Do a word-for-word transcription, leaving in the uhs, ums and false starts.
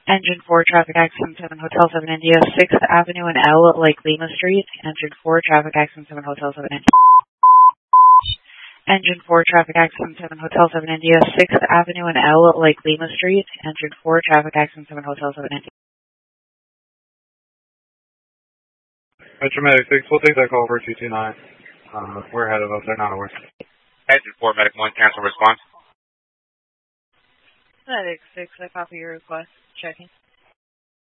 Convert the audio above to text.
Engine four, traffic accident seven, Hotel seven India, sixth Avenue and L, Lake Lima Street. Engine four, traffic accident seven, Hotel seven India. Engine four, traffic accident seven, Hotel seven India, sixth Avenue and L, Lake Lima Street. Engine four, traffic accident seven, Hotel seven India. Metro Medic six, we'll take that call for two two nine. Uh, we're ahead of us, they're not aware. Engine four, Medic one, cancel response. Medic six, I copy your request. Checking.